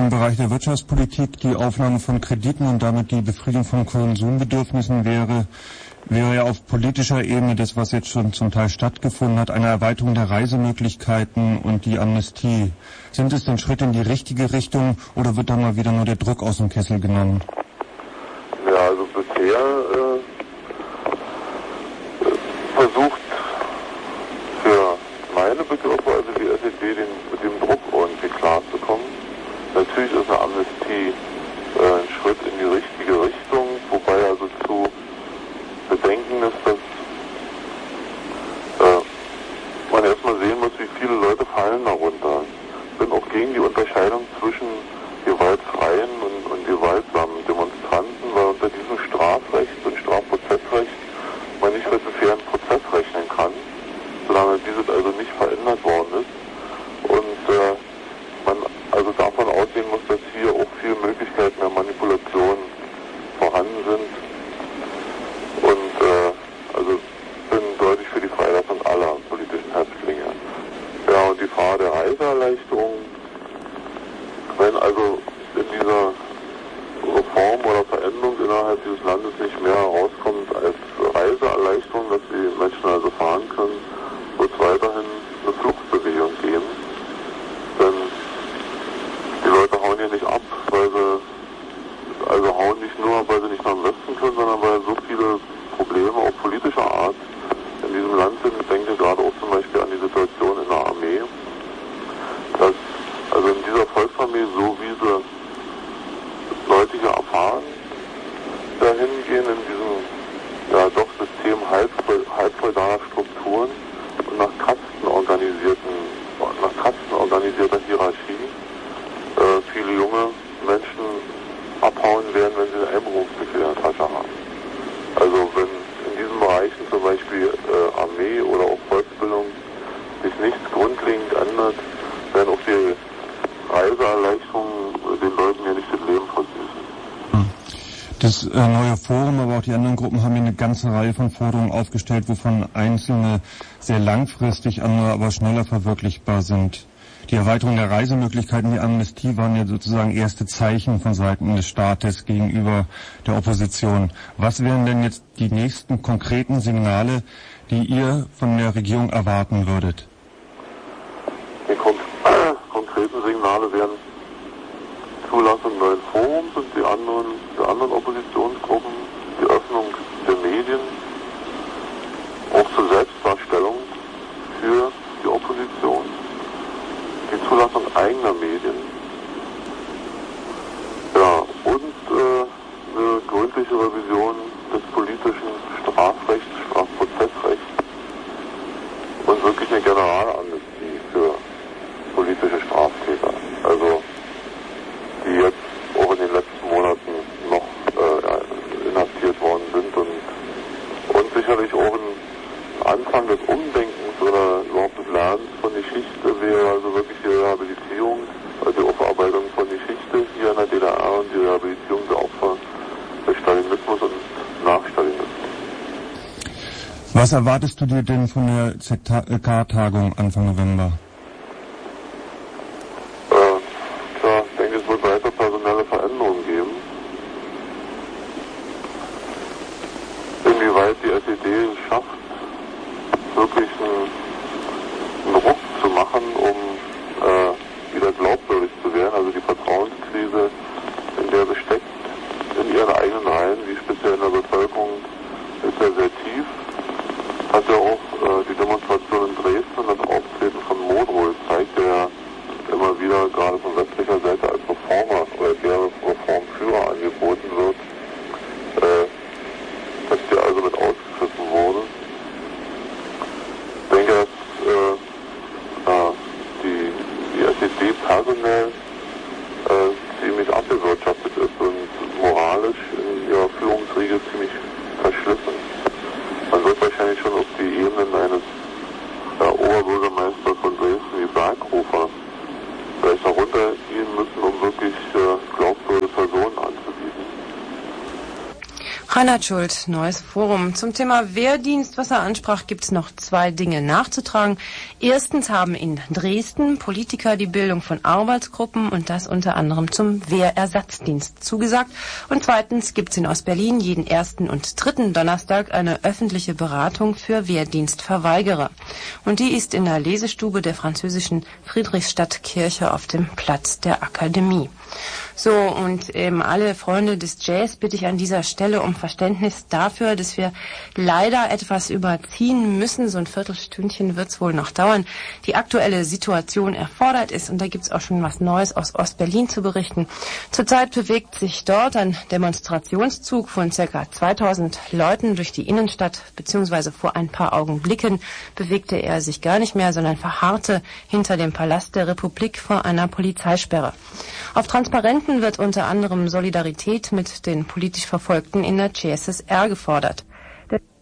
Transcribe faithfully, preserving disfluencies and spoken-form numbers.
im Bereich der Wirtschaftspolitik die Aufnahme von Krediten und damit die Befriedigung von Konsumbedürfnissen wäre, wäre ja auf politischer Ebene das, was jetzt schon zum Teil stattgefunden hat, eine Erweiterung der Reisemöglichkeiten und die Amnestie. Sind es denn Schritte in die richtige Richtung oder wird da mal wieder nur der Druck aus dem Kessel genommen? Ja, also bisher äh, versucht für meine Begriffe, also die S E D, den, mit dem Druck irgendwie klarzukommen. Natürlich ist eine Amnestie äh, ein Schritt in die richtige Richtung, wobei also zu bedenken ist, dass äh, man erstmal sehen muss, wie viele Leute fallen darunter. Ich bin auch gegen die Unterscheidung zwischen gewaltfreien und, und gewaltsamen Demonstranten, weil unter diesem Strafrecht und Strafprozessrecht man nicht mit einem fairen Prozess rechnen kann, solange dieses also nicht verändert worden ist. Und äh, man also davon ausgehen muss, dass hier auch viele Möglichkeiten der Manipulation vorhanden sind. Und äh, also bin deutlich für die Freilassung aller politischen Häftlinge. Ja, und die Frage der Reiseerleichterung, wenn also in dieser Reform oder Veränderung innerhalb dieses Landes nicht mehr herauskommt als Reiseerleichterung, dass die Menschen also fahren können, wird es weiterhin eine Fluchtbewegung geben. Denn die Leute hauen hier nicht ab, weil sie, also hauen nicht nur, weil sie nicht nach dem Westen können, sondern weil so viele Probleme auch politischer Art in diesem Land sind. Ich denke gerade auch zum Beispiel an die Situation in der Armee, dass also in dieser Volksarmee, so wie sie Leute hier erfahren, dahin gehen in diesem ja doch System halb, halb feudaler Strukturen und nach Kasten organisierten, nach Kasten organisierter Hierarchie äh, viele junge Menschen abhauen werden, wenn sie einen Einberufsbefehl in der Tasche haben. Also wenn in diesen Bereichen zum Beispiel äh, Armee oder auch Volksbildung sich nichts grundlegend ändert, werden auch die Reiseerleichterungen den Leuten ja nicht das Leben versüßen. Das äh, neue Forum, aber auch die anderen Gruppen haben hier eine ganze Reihe von Forderungen aufgestellt, wovon einzelne sehr langfristig, andere aber schneller verwirklichbar sind. Die Erweiterung der Reisemöglichkeiten, die Amnestie waren ja sozusagen erste Zeichen von Seiten des Staates gegenüber der Opposition. Was wären denn jetzt die nächsten konkreten Signale, die ihr von der Regierung erwarten würdet? Die kon konkreten Signale wären Zulassung neuen Forums und die anderen, der anderen Oppositionsgruppen, die Öffnung der Medien, auch zur Selbstdarstellung für die Opposition, die Zulassung eigener Medien, ja, und äh, eine gründliche Revision des politischen Strafrechts, Strafprozessrechts und wirklich eine Generalamnestie für politische Straftäter. Also die jetzt auch in den letzten Monaten noch äh, inhaftiert worden sind und, und sicherlich auch ein Anfang des Umdenkens oder überhaupt des Lernens von Geschichte wäre also wirklich die Rehabilitierung, also die Aufarbeitung von Geschichte hier in der D D R und die Rehabilitierung der Opfer des Stalinismus und Nachstalinismus. Was erwartest du dir denn von der Z K-Tagung Anfang November? Inwieweit die S E D es schafft, wirklich einen, einen Ruck zu machen, um äh, wieder glaubwürdig zu werden. Also die Vertrauenskrise, in der sie steckt, in ihren eigenen Reihen, wie speziell in der Bevölkerung, ist ja sehr tief. Hat ja auch äh, die Demonstration in Dresden und das Auftreten von Modrow zeigt ja immer wieder, gerade von westlicher Seite, als Reformer oder der Reformführer angeboten wird, äh, dass der also mit ausgegriffen wurde. Ich denke, dass äh, äh, die, die S E D personell äh, ziemlich abgewirtschaftet ist und moralisch in ihrer Führungsriege ziemlich verschliffen. Man wird wahrscheinlich schon auf die Ebenen eines äh, Oberbürgermeisters von Dresden wie Berghofer vielleicht noch runtergehen müssen, um wirklich äh, glaubwürdig Reinhard Schult, Neues Forum. Zum Thema Wehrdienst, was er ansprach, gibt es noch zwei Dinge nachzutragen. Erstens haben in Dresden Politiker die Bildung von Arbeitsgruppen und das unter anderem zum Wehrersatzdienst zugesagt. Und zweitens gibt es in Ostberlin jeden ersten und dritten Donnerstag eine öffentliche Beratung für Wehrdienstverweigerer. Und die ist in der Lesestube der französischen Friedrichstadtkirche auf dem Platz der Akademie. So, und eben alle Freunde des Jazz bitte ich an dieser Stelle um Verständnis dafür, dass wir leider etwas überziehen müssen. So ein Viertelstündchen wird es wohl noch dauern. Die aktuelle Situation erfordert es, und da gibt es auch schon was Neues aus Ostberlin zu berichten. Zurzeit bewegt sich dort ein Demonstrationszug von ca. zweitausend Leuten durch die Innenstadt, beziehungsweise vor ein paar Augenblicken bewegte er sich gar nicht mehr, sondern verharrte hinter dem Palast der Republik vor einer Polizeisperre. Auf Transparenten wird unter anderem Solidarität mit den politisch Verfolgten in der C S S R gefordert.